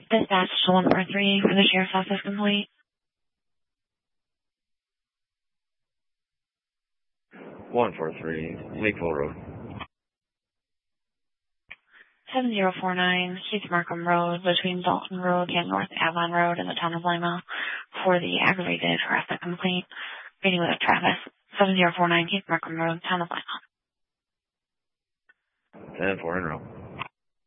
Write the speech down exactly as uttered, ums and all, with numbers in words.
Dispatch to one four three for the sheriff's office complete. one four three, Lakeville Road. seven zero four nine, Keith Markham Road, between Dalton Road and North Avon Road in the town of Lima for the aggravated harassment complaint. Meeting with Travis. seven zero four nine, Keith Markham Road, town of Lima. ten four in row.